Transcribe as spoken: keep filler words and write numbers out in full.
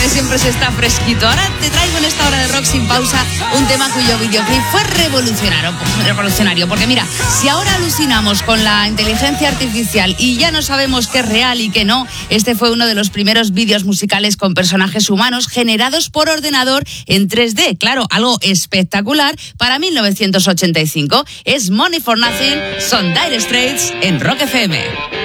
viernes siempre se está fresquito. Ahora te traigo en esta hora de rock sin pausa un tema cuyo videoclip fue revolucionario, revolucionario. Porque mira, si ahora alucinamos con la inteligencia artificial y ya no sabemos qué es real y qué no, este fue uno de los primeros vídeos musicales con personajes humanos generados por ordenador en tres D. Claro, algo espectacular para mil novecientos ochenta y cinco. Es Money for Nothing, son Dire Straits en Rock F M.